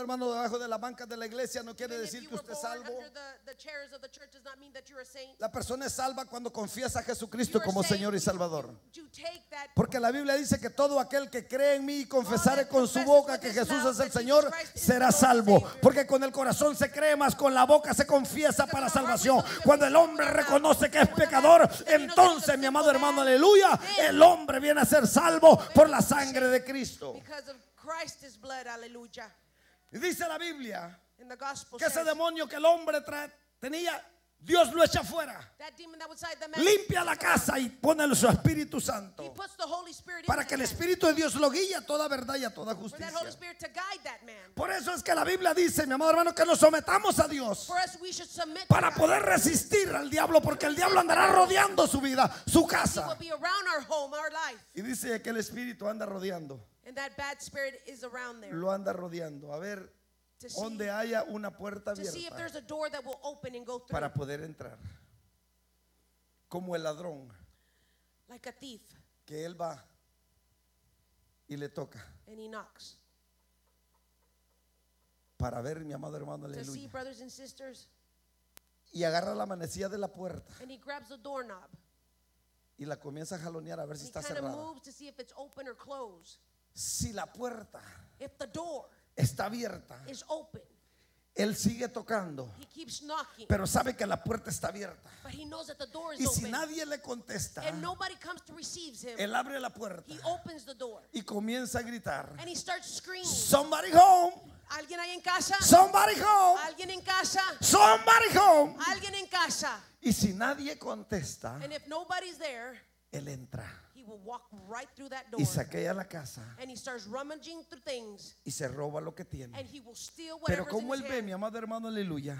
hermano, debajo de las bancas de la iglesia no quiere Even if decir you que were usted es born salvo. under the chairs of the church does not mean that you're a saint. La persona es salva cuando confiesa a Jesucristo You're como saved, Señor y Salvador. you take that. Porque la Biblia dice que todo aquel que cree en mí y confesare con su boca que Jesús es el Señor, será salvo. Porque con el corazón se cree, mas con la boca se confiesa para salvación. Cuando el hombre reconoce que es pecador, entonces, mi amado hermano, aleluya, el hombre viene a ser salvo por la sangre de Cristo. Because of Christ's blood, hallelujah. Y dice la Biblia In the gospel que ese says, demonio que el hombre tenía, Dios lo echa fuera. that demon that was inside the man, Limpia la casa y pone su Espíritu he Santo puts the Holy Spirit para in que el that man, Espíritu de Dios lo guíe a toda verdad y a toda for that justicia. Holy Spirit to guide that man. Por eso es que la Biblia dice, mi amado hermano, que nos sometamos a Dios For us, we should submit para to God. poder resistir al diablo, porque el diablo andará rodeando su vida, su He will casa. be around our home, our life. Y dice que el Espíritu anda rodeando, And that bad spirit is around there. lo anda rodeando. A ver, To see, donde haya una puerta to see if there's abierta a door that will open and go through. para poder entrar. Como el ladrón, Like a thief. que él va y le toca And he knocks. para ver, mi amado hermano, To see, aleluya. brothers and sisters. Y agarra la manecilla de la puerta And he grabs the doorknob. y la comienza a jalonear a ver si He está kind of cerrada. moves to see if it's open or closed. Si la puerta If the door está abierta, is open, él sigue tocando, he keeps knocking. pero sabe que la puerta está abierta. But he knows that the door is Y si open. nadie le contesta, And nobody comes to receive him. él abre la puerta He opens the door. y comienza a gritar, And he starts screaming. somebody home, ¿Alguien ahí en casa? somebody home, ¿Alguien en casa? somebody home. ¿Alguien en casa? Y si nadie contesta, And if nobody's there, él entra he will walk right through that door. y saquea la casa And he starts rummaging through things. y se roba lo que tiene. And he will steal Pero whatever's in como his él ve, hand. mi amado hermano, aleluya,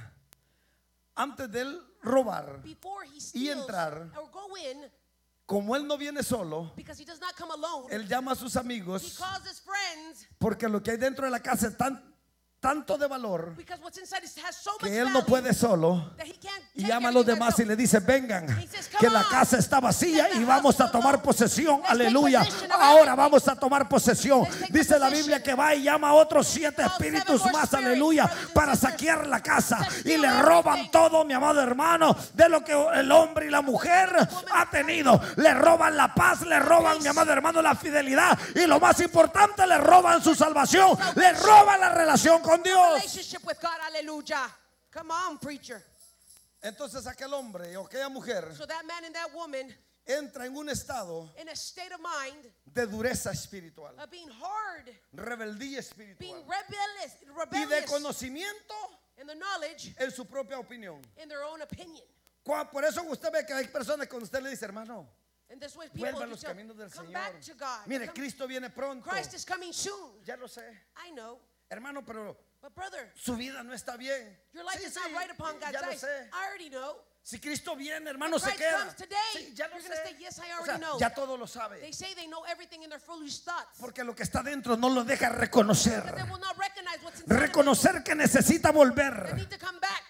antes de él robar, Before he y steals entrar, or go in, como él no viene solo, because he does not come alone, él llama a sus he amigos, calls his friends, porque lo que hay dentro de la casa es tanto de valor because what's inside has so much que él no value puede solo. that he can't Y take llama a everything los by demás y himself. le dice, vengan, He says, "Come que la on. casa está vacía Let the y vamos a house tomar go. posesión. Let's take Aleluya. possession of Ahora everything. vamos a tomar posesión. Let's take Dice la possession. Biblia que va y llama a otros 7 calls espíritus 7 more más, spirits, aleluya, brothers and para sisters, saquear la casa. to Y steal le roban everything. todo, mi amado hermano, de lo que el hombre y la mujer ha tenido. Le roban la paz, le roban, mi amado hermano, la fidelidad. Y lo más importante, le roban su salvación. Le roban la relación con Dios. Relationship with God, hallelujah. Come on, preacher. Entonces aquel hombre o aquella mujer So that man and that woman, entra en un estado in a state of mind de dureza espiritual, of being hard, rebeldía being espiritual rebellious, y de rebellious conocimiento in the knowledge, en su propia opinión. in their own opinion. Por eso usted ve que hay personas que usted le dice, hermano, And this way people vuelva a just los tell, caminos del come Señor. back to God. Mire, Come- Cristo viene pronto. Christ is coming soon. Ya lo sé, I know. hermano, pero But brother, su vida no está bien. your life Sí, is not sí, right upon God's ya lo eyes. sé. I already know. Si Cristo viene, hermano, se Christ queda. comes today. Sí, ya lo You're gonna sé. say, yes, I O already sea, know. ya todo lo sabe. They say they know everything in their foolish thoughts. Porque lo que está dentro no lo deja reconocer. Because they will not recognize what's inside of them. Reconocer que necesita They volver. need to come back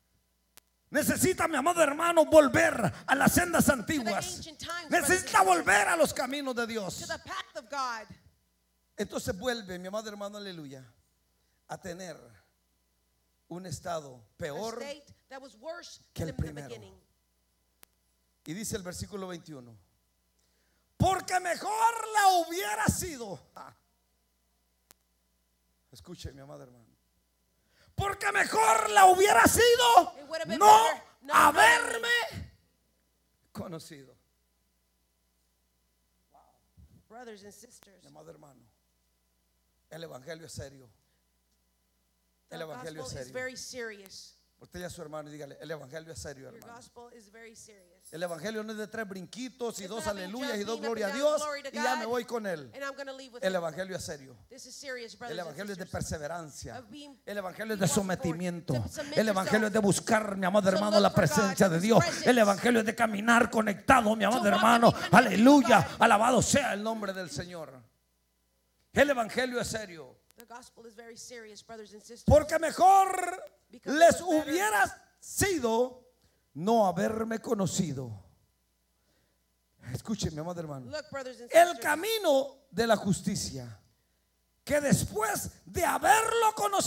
Necesita, mi amado hermano, volver a las sendas to the antiguas. ancient times, Necesita brothers and volver a los caminos de sisters, Dios. to the path of God. Entonces vuelve, mi amado hermano, aleluya, a tener un estado A peor. state that was worse que than el in the primero. beginning. Y dice el versículo 21. Porque mejor la hubiera sido. Escuche, mi amado hermano. Porque mejor la hubiera sido It would have been no better not haberme conocido. Brothers and sisters, Mi amado hermano, el evangelio es serio. El the evangelio es gospel is serio. very serious. Usted y a su hermano y dígale, el evangelio es serio, Your hermano. gospel is very serious. El evangelio no es de 3 brinquitos y It's 2 not being aleluyas y just 2 being up gloria a and Dios down, glory to y ya God. me voy con él. And I'm going to leave with El it. evangelio es serio. This is serious, El brothers and evangelio es de sisters. perseverancia. Of being- El evangelio es de being walking sometimiento. forward, to submit El evangelio es de yourself. buscar, mi amado To hermano, look la for God, presencia de His Dios. presence. El evangelio es de caminar conectado, mi amado To walk hermano. and be connected to Aleluya. God. Alabado sea el nombre del Señor. El evangelio es serio. The gospel is very serious, brothers and sisters. Porque mejor Because les it was better. hubiera sido no haberme conocido. Escuche, mi amado hermano. Look, brothers and El sisters. camino de la justicia, que después de haberlo conocido,